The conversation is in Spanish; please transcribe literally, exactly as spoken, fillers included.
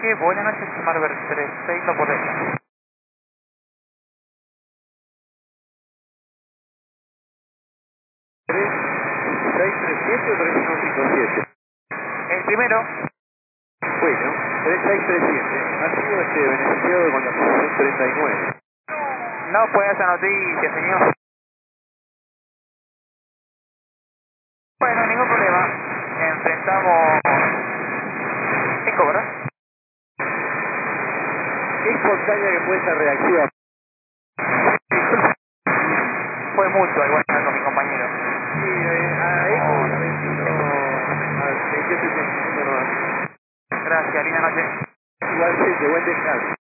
noche, buenas noches, Marver tres seis, lo podés. tres seis tres siete o tres uno cinco siete. El primero. Bueno, tres seis tres siete. Ha sido este beneficiado con la posición treinta y nueve. No puede hacer noticia, señor. Bueno, ningún problema. Enfrentamos... Eco, ¿verdad? Qué espontánea que fue esa reacción. Fue mucho igual con mi compañero. Sí, eh, a Eco y a Vecino al veintiocho ochenta y cinco nomás. Gracias, linda noche. Igualmente, buen descanso.